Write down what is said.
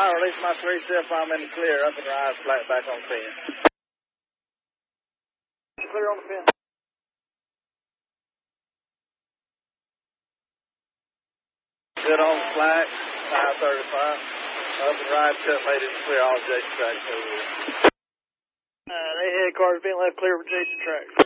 I release my 3-step, I'm in the clear, up and rise, flat back on 10. Clear on the pin. Good on the flat, 535. Up and rise, cut late is clear, all Jason tracks over here. They head cars being left clear for Jason tracks.